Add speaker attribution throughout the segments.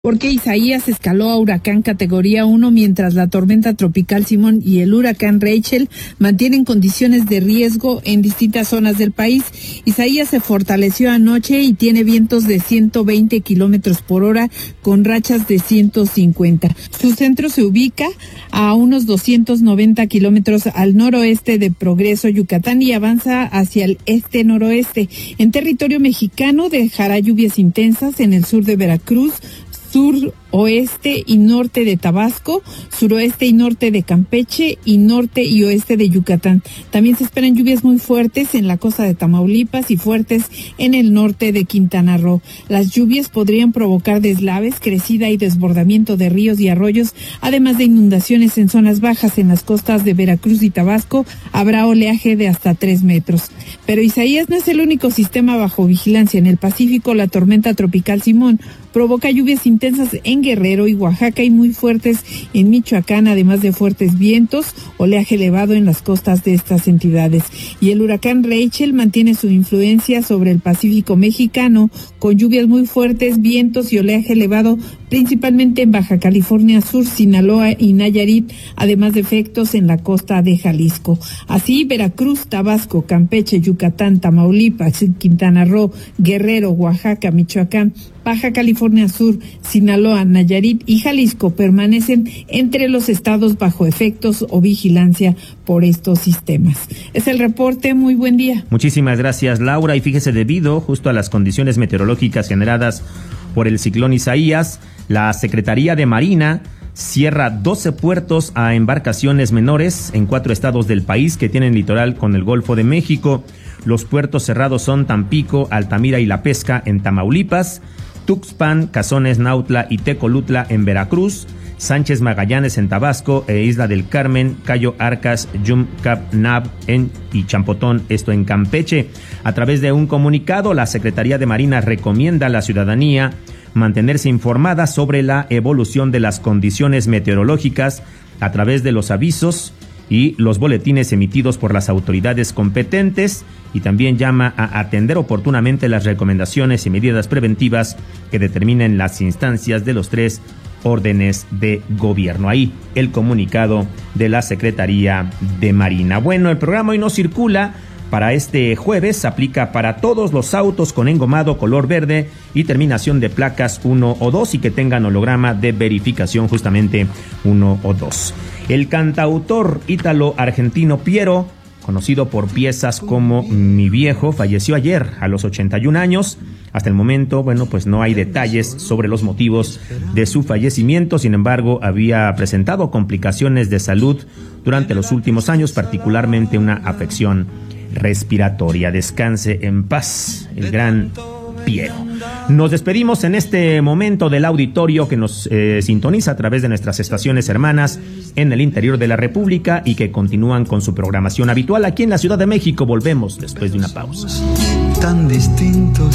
Speaker 1: Porque Isaías escaló a huracán categoría 1 mientras la tormenta tropical Simón y el huracán Rachel mantienen condiciones de riesgo en distintas zonas del país. Isaías se fortaleció anoche y tiene vientos de 120 kilómetros por hora con rachas de 150. Su centro se ubica a unos 290 kilómetros al noroeste de Progreso, Yucatán, y avanza hacia el este-noroeste. En territorio mexicano dejará lluvias intensas en el sur de Veracruz, sur, oeste y norte de Tabasco, suroeste y norte de Campeche y norte y oeste de Yucatán. También se esperan lluvias muy fuertes en la costa de Tamaulipas y fuertes en el norte de Quintana Roo. Las lluvias podrían provocar deslaves, crecida y desbordamiento de ríos y arroyos, además de inundaciones en zonas bajas en las costas de Veracruz y Tabasco. Habrá oleaje de hasta 3 metros. Pero Isaías no es el único sistema bajo vigilancia. En el Pacífico, la tormenta tropical Simón provoca lluvias intensas en Guerrero y Oaxaca y muy fuertes en Michoacán, además de fuertes vientos, oleaje elevado en las costas de estas entidades. Y el huracán Rachel mantiene su influencia sobre el Pacífico mexicano, con lluvias muy fuertes, vientos y oleaje elevado, principalmente en Baja California Sur, Sinaloa y Nayarit, además de efectos en la costa de Jalisco. Así, Veracruz, Tabasco, Campeche, Yucatán, Tamaulipas, Quintana Roo, Guerrero, Oaxaca, Michoacán, Baja California Sur, Sinaloa, Nayarit y Jalisco permanecen entre los estados bajo efectos o vigilancia por estos sistemas. Es el reporte. Muy buen día.
Speaker 2: Muchísimas gracias, Laura. Y fíjese, debido justo a las condiciones meteorológicas generadas por el ciclón Isaías, la Secretaría de Marina cierra 12 puertos a embarcaciones menores en 4 estados del país que tienen litoral con el Golfo de México. Los puertos cerrados son Tampico, Altamira y La Pesca en Tamaulipas, Tuxpan, Cazones, Nautla y Tecolutla en Veracruz, Sánchez Magallanes en Tabasco e Isla del Carmen, Cayo Arcas, Yumcap-Nab y Champotón, esto en Campeche. A través de un comunicado, la Secretaría de Marina recomienda a la ciudadanía mantenerse informada sobre la evolución de las condiciones meteorológicas a través de los avisos y los boletines emitidos por las autoridades competentes, y también llama a atender oportunamente las recomendaciones y medidas preventivas que determinen las instancias de los 3 órdenes de gobierno. Ahí el comunicado de la Secretaría de Marina. Bueno, el programa hoy no circula para este jueves, aplica para todos los autos con engomado color verde y terminación de placas 1 o 2 y que tengan holograma de verificación justamente 1 o 2. El cantautor ítalo-argentino Piero, conocido por piezas como Mi Viejo, falleció ayer a los 81 años. Hasta el momento, pues no hay detalles sobre los motivos de su fallecimiento. Sin embargo, había presentado complicaciones de salud durante los últimos años, particularmente una afección respiratoria. Descanse en paz el gran Piero. Nos despedimos en este momento del auditorio que nos sintoniza a través de nuestras estaciones hermanas en el interior de la República y que continúan con su programación habitual aquí en la Ciudad de México. Volvemos después de una pausa.
Speaker 3: Tan distintos.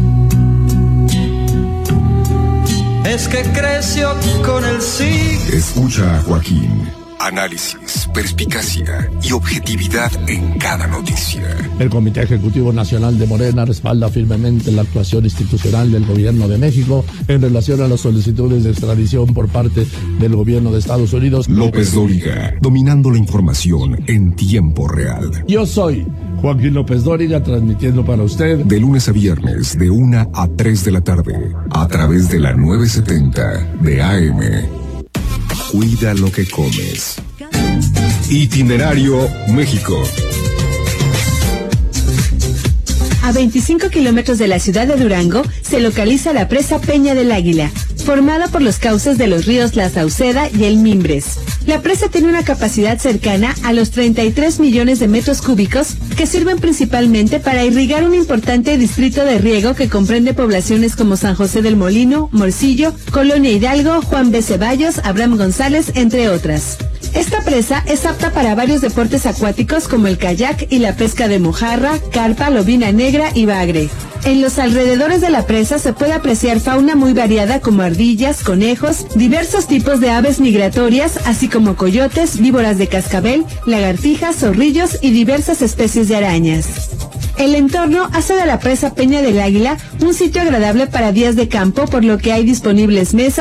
Speaker 3: Es que creció con el siglo.
Speaker 4: Escucha a Joaquín. Análisis, perspicacia y objetividad en cada noticia.
Speaker 5: El Comité Ejecutivo Nacional de Morena respalda firmemente la actuación institucional del Gobierno de México en relación a las solicitudes de extradición por parte del Gobierno de Estados Unidos.
Speaker 4: López Dóriga, dominando la información en tiempo real.
Speaker 5: Yo soy Joaquín López Dóriga, transmitiendo para usted
Speaker 4: de lunes a viernes de 1 a 3 de la tarde a través de la 970 de AM. Cuida lo que comes. Itinerario México.
Speaker 6: A 25 kilómetros de la ciudad de Durango se localiza la presa Peña del Águila, formada por los cauces de los ríos La Sauceda y el Mimbres. La presa tiene una capacidad cercana a los 33 millones de metros cúbicos que sirven principalmente para irrigar un importante distrito de riego que comprende poblaciones como San José del Molino, Morcillo, Colonia Hidalgo, Juan B. Ceballos, Abraham González, entre otras. Esta presa es apta para varios deportes acuáticos como el kayak y la pesca de mojarra, carpa, lobina negra y bagre. En los alrededores de la presa se puede apreciar fauna muy variada como ardillas, conejos, diversos tipos de aves migratorias, así como coyotes, víboras de cascabel, lagartijas, zorrillos y diversas especies de arañas. El entorno hace de la presa Peña del Águila un sitio agradable para días de campo, por lo que hay disponibles mesas